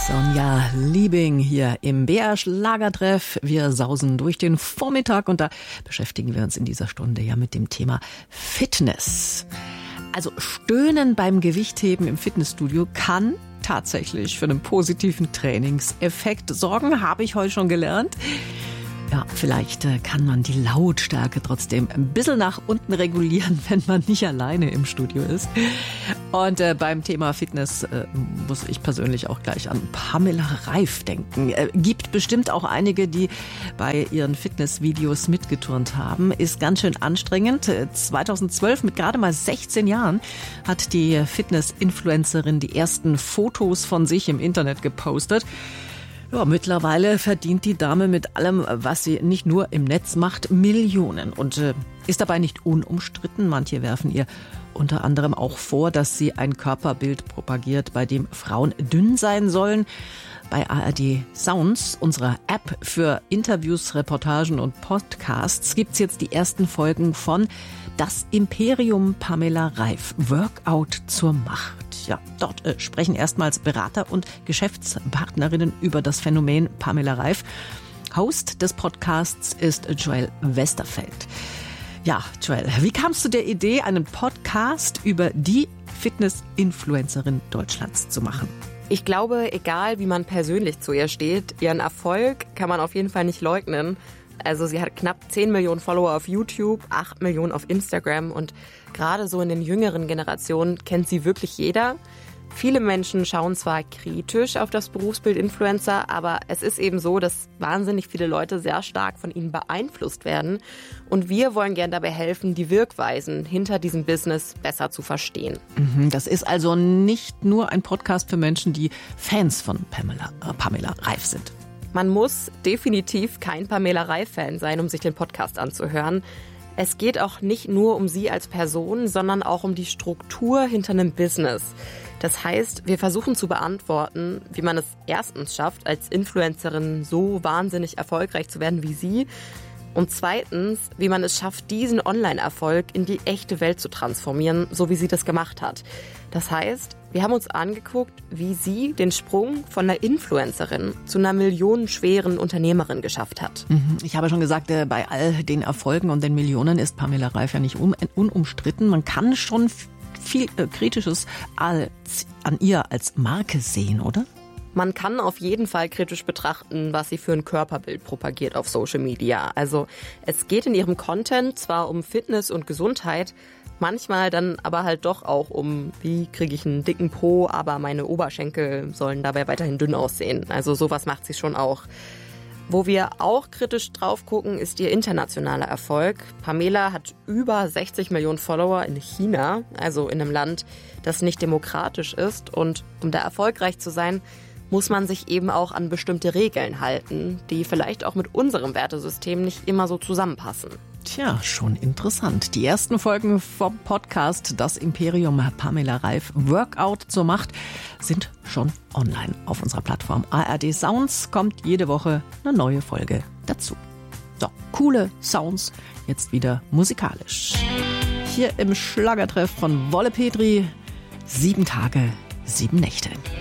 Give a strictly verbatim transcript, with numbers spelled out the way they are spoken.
Sonja Liebing hier im B R Schlagertreff. Wir sausen durch den Vormittag und da beschäftigen wir uns in dieser Stunde ja mit dem Thema Fitness. Also Stöhnen beim Gewichtheben im Fitnessstudio kann tatsächlich für einen positiven Trainingseffekt sorgen, habe ich heute schon gelernt. Ja, vielleicht kann man die Lautstärke trotzdem ein bisschen nach unten regulieren, wenn man nicht alleine im Studio ist. Und äh, beim Thema Fitness äh, muss ich persönlich auch gleich an Pamela Reif denken. Äh, gibt bestimmt auch einige, die bei ihren Fitnessvideos mitgeturnt haben. Ist ganz schön anstrengend. zweitausendzwölf, mit gerade mal sechzehn Jahren, hat die Fitness-Influencerin die ersten Fotos von sich im Internet gepostet. Ja, mittlerweile verdient die Dame mit allem, was sie nicht nur im Netz macht, Millionen und äh, ist dabei nicht unumstritten. Manche werfen ihr unter anderem auch vor, dass sie ein Körperbild propagiert, bei dem Frauen dünn sein sollen. Bei A R D Sounds, unserer App für Interviews, Reportagen und Podcasts, gibt's jetzt die ersten Folgen von Das Imperium Pamela Reif, Workout zur Macht. Ja, dort äh, sprechen erstmals Berater und Geschäftspartnerinnen über das Phänomen Pamela Reif. Host des Podcasts ist Joel Westerfeld. Ja, Joel, wie kamst du der Idee, einen Podcast über die Fitness-Influencerin Deutschlands zu machen? Ich glaube, egal wie man persönlich zu ihr steht, ihren Erfolg kann man auf jeden Fall nicht leugnen. Also sie hat knapp zehn Millionen Follower auf YouTube, acht Millionen auf Instagram und gerade so in den jüngeren Generationen kennt sie wirklich jeder. Viele Menschen schauen zwar kritisch auf das Berufsbild Influencer, aber es ist eben so, dass wahnsinnig viele Leute sehr stark von ihnen beeinflusst werden. Und wir wollen gern dabei helfen, die Wirkweisen hinter diesem Business besser zu verstehen. Das ist also nicht nur ein Podcast für Menschen, die Fans von Pamela, äh, Pamela Reif sind. Man muss definitiv kein Pamela Reif-Fan sein, um sich den Podcast anzuhören. Es geht auch nicht nur um sie als Person, sondern auch um die Struktur hinter einem Business. Das heißt, wir versuchen zu beantworten, wie man es erstens schafft, als Influencerin so wahnsinnig erfolgreich zu werden wie sie. Und zweitens, wie man es schafft, diesen Online-Erfolg in die echte Welt zu transformieren, so wie sie das gemacht hat. Das heißt, wir haben uns angeguckt, wie sie den Sprung von einer Influencerin zu einer millionenschweren Unternehmerin geschafft hat. Ich habe schon gesagt, bei all den Erfolgen und den Millionen ist Pamela Reif ja nicht unumstritten. Man kann schon viel Kritisches an ihr als Marke sehen, oder? Man kann auf jeden Fall kritisch betrachten, was sie für ein Körperbild propagiert auf Social Media. Also es geht in ihrem Content zwar um Fitness und Gesundheit, manchmal dann aber halt doch auch um, wie kriege ich einen dicken Po, aber meine Oberschenkel sollen dabei weiterhin dünn aussehen. Also sowas macht sie schon auch. Wo wir auch kritisch drauf gucken, ist ihr internationaler Erfolg. Pamela hat über sechzig Millionen Follower in China, also in einem Land, das nicht demokratisch ist. Und um da erfolgreich zu sein, muss man sich eben auch an bestimmte Regeln halten, die vielleicht auch mit unserem Wertesystem nicht immer so zusammenpassen. Tja, schon interessant. Die ersten Folgen vom Podcast Das Imperium Pamela Reif, Workout zur Macht, sind schon online auf unserer Plattform. A R D Sounds kommt jede Woche eine neue Folge dazu. So, coole Sounds, jetzt wieder musikalisch. Hier im Schlagertreff von Wolle Petri, sieben Tage, sieben Nächte.